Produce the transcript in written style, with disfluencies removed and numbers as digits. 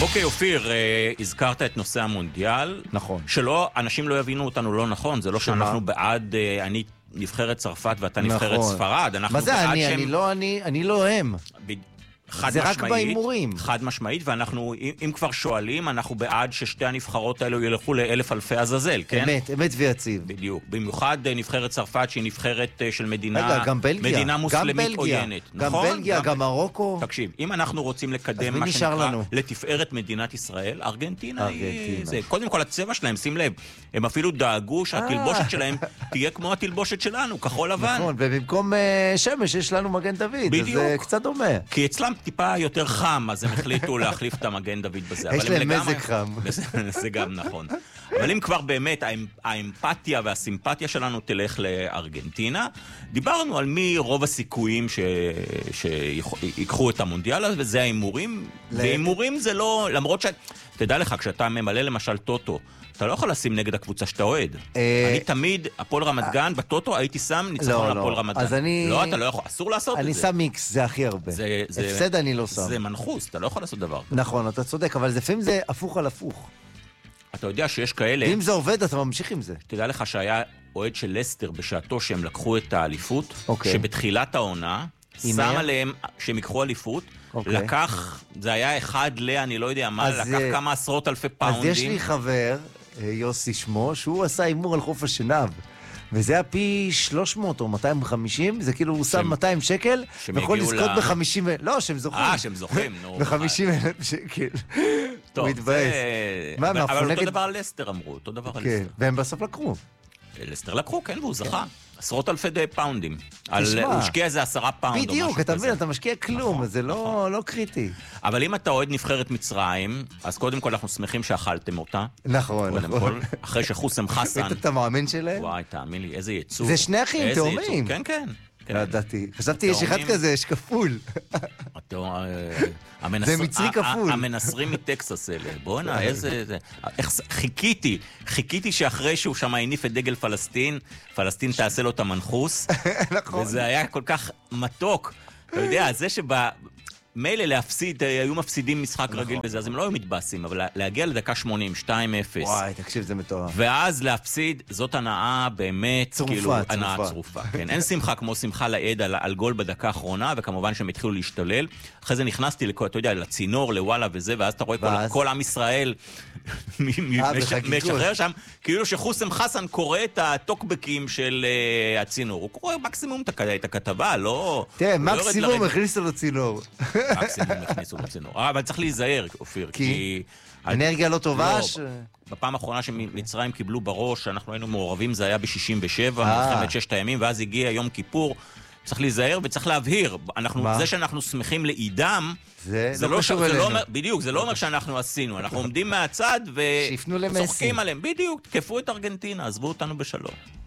אוקיי, אופיר, הזכרת את נושא המונדיאל. נכון. שלא, אנשים לא יבינו אותנו לא נכון. זה לא שאנחנו בעד, אני נבחרת צרפת ואתה נבחרת ספרד. מה זה אני לא הם. זה רק באימורים. חד משמעית, ואנחנו, אם כבר שואלים, אנחנו בעד ששתי הנבחרות האלו ילכו לאלף אלפי עזאזל, כן? אמת ויציב. בדיוק. במיוחד נבחרת צרפת שהיא נבחרת של מדינה מוסלמית עוינת. גם בלגיה, גם מרוקו. תקשיב, אם אנחנו רוצים לקדם מה שנקרא לתפארת מדינת ישראל, ארגנטינה היא... קודם כל הצבע שלהם, שים לב, הם אפילו דאגו שהתלבושת שלהם תהיה כמו התלבושת שלנו, כחול לבן. נכון, ובמקום שמש יש לנו מגן דוד, אז זה קצת דומה. כי אצלם טיפה יותר חם, אז הם החליטו להחליף את המגן דוד בזה. יש להם מזג חם. זה גם נכון. אבל אם כבר באמת האמפתיה והסימפתיה שלנו תלך לארגנטינה, דיברנו על מי רוב הסיכויים שיקחו את המונדיאל הזה, וזה האימורים. ואימורים זה לא, למרות תדע לך, כשאתה ממלא למשל טוטו, אתה לא יכול לשים נגד הקבוצה שאתה אוהד. אני תמיד, הפועל רמת גן, בטוטו הייתי שם ניצחון הפועל רמת גן. לא, אתה לא יכול, אסור לעשות את זה. אני שם מיקס, זה הכי הרבה. הפסד אני לא שם. זה מנחוס, אתה לא יכול לעשות דבר. נכון, אתה צודק, אבל לפעמים זה הפוך על הפוך. אתה יודע שיש כאלה... ואם זה עובד, אתה ממשיך עם זה. תדע לך שהיה אוהד של לסטר בשעתו שהם לקחו את האליפות, שבתחילת העונה, שם עליהם שהם יקחו אליפות, לקח, זה היה אחד אני לא יודע מה, לקח כמה עשרות אלפי פאונדים. אז יש לי חבר, יוסי שמו, שהוא עשה אימור על חוף השנהב. וזה היה פי 300 או 250, זה כאילו הוא שם 200 שקל, ויכול לזכות ב-50... לא, שהם זוכים. שהם זוכים, נו. ב-50,000 שקל. טוב, הוא התבאס. אבל אותו דבר על לסטר אמרו, אותו דבר על לסטר. והם בסוף לקחו. לסטר לקחו, כן, והוא זכה. עשרות אלפי פאונדים. הוא השקיע איזה 10 פאונד. בדיוק, אתה מבין, אתה משקיע כלום, זה לא קריטי. אבל אם אתה אוהד נבחרת מצרים, אז קודם כל אנחנו שמחים שאכלתם אותה. נכון, נכון. אחרי שחוסם חסן. אתה מאמין שלהם? וואי, תאמין לי, איזה ייצור. זה שני אחים, תאומים. כן, כן. לא ידעתי. חשבתי, יש אחד כזה, יש כפול. זה מצרי כפול. המנסרים מטקסס אלה. בוא'נה, איזה... חיכיתי שאחרי שהוא שם הניף את דגל פלסטין תעשה לו את המנחוס. נכון. וזה היה כל כך מתוק. אתה יודע, זה מילא להפסיד, היו מפסידים משחק רגיל בזה, אז הם לא היו מתבאסים, אבל להגיע לדקה 80, 2-0. וואי, תקשיב, זה מטורף. ואז להפסיד, זאת הנאה באמת, כאילו, הנאה צרופה. כן, אין שמחה כמו שמחה לעד על גול בדקה האחרונה, וכמובן שהם התחילו להשתולל. אחרי זה נכנסתי, אתה יודע, לצינור, לוואלה וזה, ואז אתה רואה כל עם ישראל משחרר שם, כאילו שחוסם חסן קורא את הטוקבקים של הצינור. הוא קורא מקסימום את הכתבה, לא... תראה, מקסימום הכניסו לצינור. מקסימום הכניסו לצינור. אבל צריך להיזהר, אופיר, כי... אנרגיה לא טובה? בפעם האחרונה שמצרים קיבלו בראש, אנחנו היינו מעורבים, זה היה ב-67, מלחמת 6 הימים, ואז הגיע יום כיפור. צריך להיזהר וצריך להבהיר. זה שאנחנו שמחים לעידם, זה לא קשור אלינו. בדיוק, זה לא אומר שאנחנו עשינו. אנחנו עומדים מהצד וצוחקים עליהם. בדיוק, תקפו את ארגנטינה, עזבו אותנו בשלום.